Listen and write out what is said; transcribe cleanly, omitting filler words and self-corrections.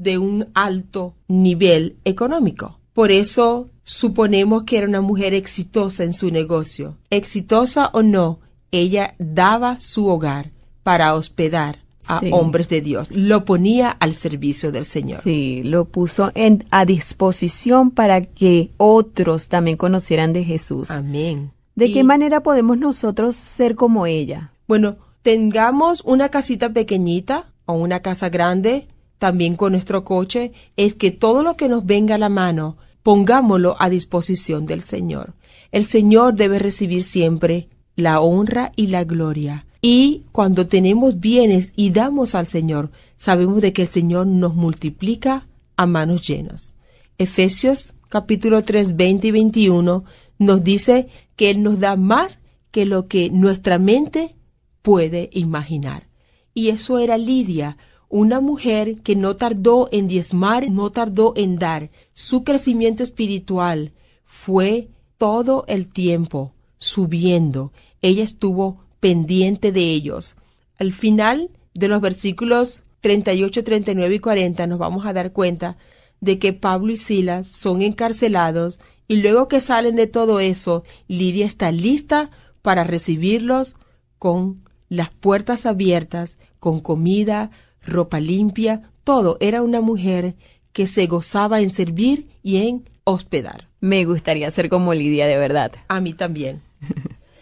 de un alto nivel económico. Por eso suponemos que era una mujer exitosa en su negocio. Exitosa o no, ella daba su hogar para hospedar a hombres de Dios. Lo ponía al servicio del Señor. Sí, lo puso a disposición para que otros también conocieran de Jesús. Amén. ¿De qué manera podemos nosotros ser como ella? Bueno, tengamos una casita pequeñita o una casa grande, también con nuestro coche, es que todo lo que nos venga a la mano, pongámoslo a disposición del Señor. El Señor debe recibir siempre la honra y la gloria. Y cuando tenemos bienes y damos al Señor, sabemos de que el Señor nos multiplica a manos llenas. Efesios capítulo 3, 20 y 21 nos dice que Él nos da más que lo que nuestra mente puede imaginar. Y eso era Lidia, una mujer que no tardó en diezmar, no tardó en dar. Su crecimiento espiritual fue todo el tiempo subiendo. Ella estuvo pendiente de ellos. Al final de los versículos 38, 39 y 40 nos vamos a dar cuenta de que Pablo y Silas son encarcelados y luego que salen de todo eso, Lidia está lista para recibirlos con las puertas abiertas, con comida, ropa limpia, todo. Era una mujer que se gozaba en servir y en hospedar. Me gustaría ser como Lidia, de verdad. A mí también.